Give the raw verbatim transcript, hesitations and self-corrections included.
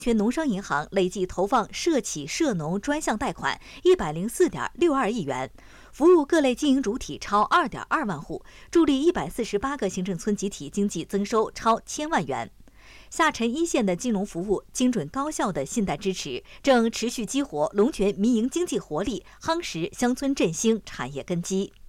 全农商银行累计投放社企涉农专项贷款一百零四点六二亿元，服务各类经营主体超二点二万户，助力一百四十八个行政村集体经济增收超千万元。下沉一线的金融服务、精准高效的信贷支持，正持续激活龙泉民营经济活力，夯实乡村振兴产业根基。